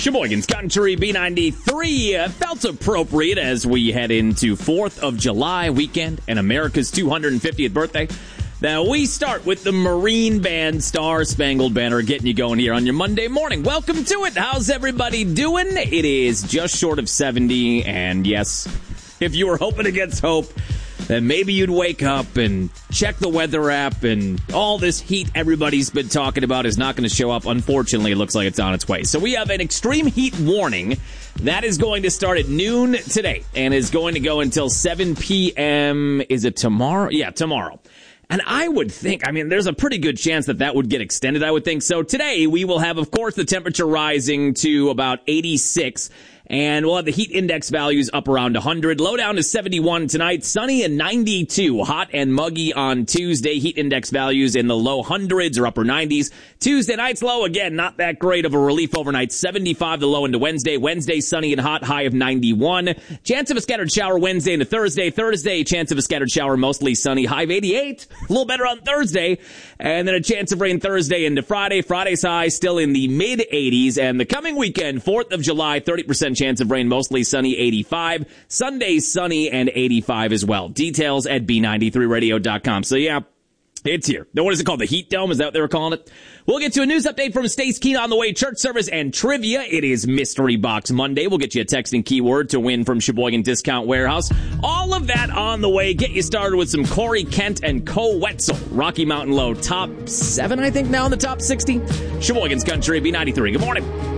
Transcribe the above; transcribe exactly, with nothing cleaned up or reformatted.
Sheboygan's Country B ninety-three uh, felt appropriate as we head into fourth of July weekend and America's two hundred fiftieth birthday. Now we start with the Marine Band Star Spangled Banner getting you going here on your Monday morning. Welcome to it. How's everybody doing? It is just short of seventy, and yes, if you were hoping against hope, then maybe you'd wake up and check the weather app and all this heat everybody's been talking about is not going to show up. Unfortunately, it looks like it's on its way. So we have an extreme heat warning that is going to start at noon today and is going to go until seven p.m. Is it tomorrow? Yeah, tomorrow. And I would think, I mean, there's a pretty good chance that that would get extended, I would think. So today we will have, of course, the temperature rising to about eighty-six. And we'll have the heat index values up around one hundred. Low down to seventy-one tonight. Sunny and ninety-two. Hot and muggy on Tuesday. Heat index values in the low hundreds or upper nineties. Tuesday night's low. Again, not that great of a relief overnight. seventy-five the low into Wednesday. Wednesday, sunny and hot. High of ninety-one. Chance of a scattered shower Wednesday into Thursday. Thursday, chance of a scattered shower, mostly sunny. High of eighty-eight. A little better on Thursday. And then a chance of rain Thursday into Friday. Friday's high still in the mid eighties. And the coming weekend, fourth of July, thirty percent chance of rain, mostly sunny, eighty-five. Sunday, sunny and eighty-five as well. Details at b ninety-three radio dot com. So yeah, it's here. Now, what is it called? The heat dome? Is that what they were calling it? We'll get to a news update from Stace Keen on the way, church service and trivia. It is Mystery Box Monday. We'll get you a text and keyword to win from Sheboygan Discount Warehouse. All of that on the way. Get you started with some Corey Kent and Co. Wetzel. Rocky Mountain Low, top seven, I think, now in the top sixty. Sheboygan's Country, B ninety-three. Good morning.